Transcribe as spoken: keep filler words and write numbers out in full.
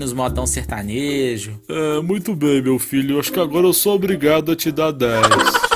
nos modão sertanejo. É, muito bem, meu filho. Acho que agora eu sou obrigado a te dar dez.